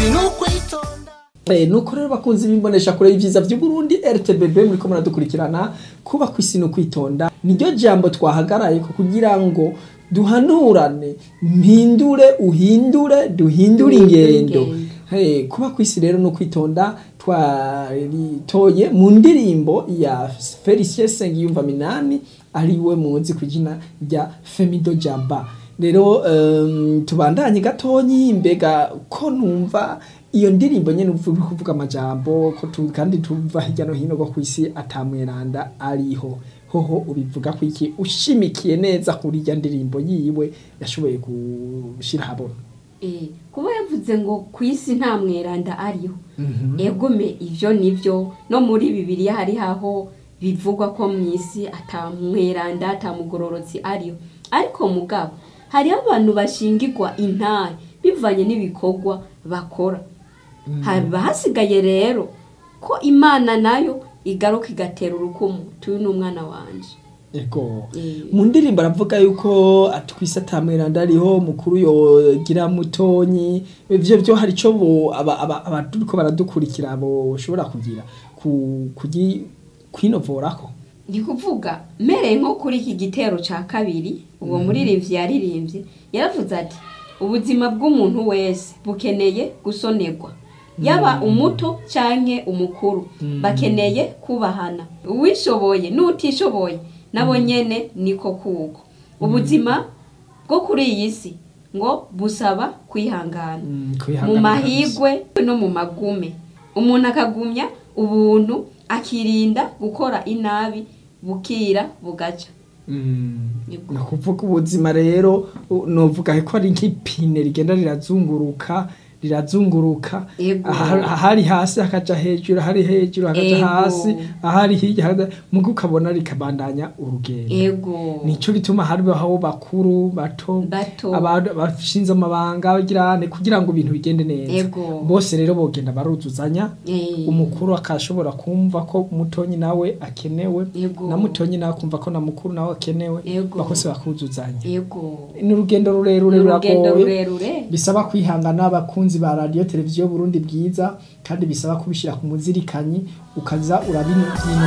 nuko rero bakunzi bimbonesha kure y'ivyiza vy'u Burundi RTBB muri ko muradukurikirana kuba kwisi no kwitonda niryo jambo twahagaraye ko kugira ngo duhanurane mpindure uhindure duhindure ingendo kuba kwisi rero no kwitonda twaritoye mu ndirimbo ya Felicien Sengiyumva Minani ariwe muzi kwijina rya Femido Jaba rero tubandanye gatonyi mbega ko numva iyo ndirimbo nyene uvuga amajambo ko kandi tuva hirya no hino go kwisi atamweranda ariho hoho ubivuga ko iki ushimikiye neza kuri irya ndirimbo yiwe yashoboye gushira habona kuba yavuze ngo kwisi nta mweranda ariho egome ivyo nivyo no muri Bibiliya hari haho bivugwa ko mwisi atamweranda atamugororotsi ariho ariko mugabo hari abantu bashingirwa intare bivanye n'ibikorwa bakora hasigaye rero ko Imana nayo igaruka igatera urukumu tuyu n'umwana wanje ego mu ndirimbo aravuga yuko atwisa atamweranda ariho mukuru yogira mutonyi ivyo byo hari cyo abaduko baradukurikira bo ushobora kugira kwinovorako ndi kuvuga mere nko kuri iki gitero ca kabiri uwo muri revye yaririmbye yaravuze ati ubuzima bw'umuntu wese bukeneye gusonerwa yaba umuto canke umukuru bakeneye kubahana uwishoboye n'utishoboye nabo nyene niko kuko ubuzima bwo kuri iyi si ngo busaba kwihangana mu mahigwe no mu magume umuntu akagumya ubuntu akirinda gukora inabi bukira bugaca nakuvuga ubuzima rero novuga ko ari nk'ipine rigenda rirazunguruka ahari hasi hakaja hejuru hari hejuru hakaja hasi ahari hirya mugo ukabona rikabandanya urugendo nico bituma hari baho bakuru bato abashinze amabanga bagirane kugira ngo ibintu bigende neza bose rero bogenda baruzuzanya umukuru akashobora kumva ko mutonyi nawe akenewe na mutonyi nawe kumva ko na mukuru nawe akenewe bakose bakuzuzanya ni urugendo rurerure ruragoye bisaba kwihangana abakunzi ba radio televiziyo Burundi bwiza kandi bisaba kubishira ku muzirikanyi ukaza urabino